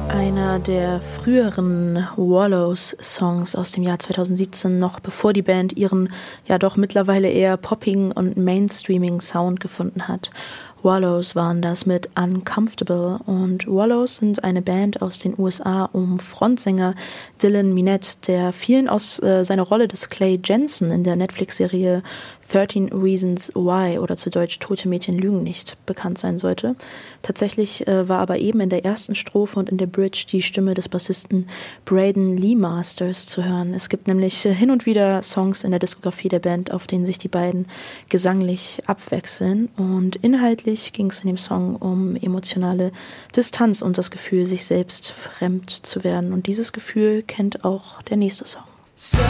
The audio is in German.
Einer der früheren Wallows-Songs aus dem Jahr 2017, noch bevor die Band ihren ja doch mittlerweile eher poppigen und mainstreamigen Sound gefunden hat. Wallows waren das mit Uncomfortable, und Wallows sind eine Band aus den USA um Frontsänger Dylan Minnette, der vielen aus seiner Rolle des Clay Jensen in der Netflix-Serie 13 Reasons Why oder zu Deutsch Tote Mädchen lügen nicht bekannt sein sollte. Tatsächlich war aber eben in der ersten Strophe und in der Bridge die Stimme des Bassisten Braden Lee Masters zu hören. Es gibt nämlich hin und wieder Songs in der Diskografie der Band, auf denen sich die beiden gesanglich abwechseln, und inhaltlich ging es in dem Song um emotionale Distanz und das Gefühl, sich selbst fremd zu werden, und dieses Gefühl kennt auch der nächste Song.